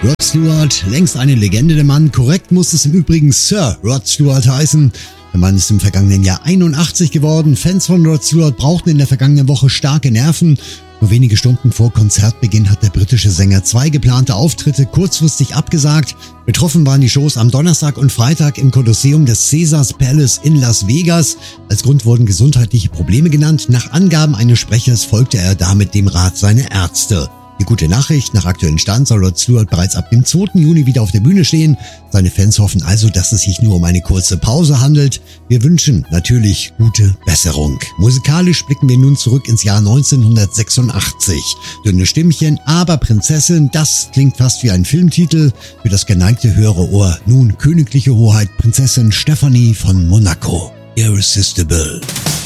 Rod Stewart, längst eine Legende der Mann. Korrekt muss es im Übrigen Sir Rod Stewart heißen. Der Mann ist im vergangenen Jahr 81 geworden. Fans von Rod Stewart brauchten in der vergangenen Woche starke Nerven. Nur wenige Stunden vor Konzertbeginn hat der britische Sänger 2 geplante Auftritte kurzfristig abgesagt. Betroffen waren die Shows am Donnerstag und Freitag im Kolosseum des Caesars Palace in Las Vegas. Als Grund wurden gesundheitliche Probleme genannt. Nach Angaben eines Sprechers folgte er damit dem Rat seiner Ärzte. Die gute Nachricht, nach aktuellem Stand soll Rod Stewart bereits ab dem 2. Juni wieder auf der Bühne stehen. Seine Fans hoffen also, dass es sich nur um eine kurze Pause handelt. Wir wünschen natürlich gute Besserung. Musikalisch blicken wir nun zurück ins Jahr 1986. Dünne Stimmchen, aber Prinzessin, das klingt fast wie ein Filmtitel. Für das geneigte höhere Ohr nun königliche Hoheit Prinzessin Stephanie von Monaco. Irresistible.